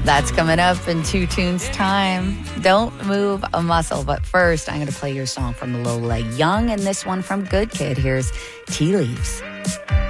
That's coming up in 2 tunes time. Don't move a muscle. But first, I'm going to play your song from Lola Young and this one from Good Kid. Here's Tea Leaves.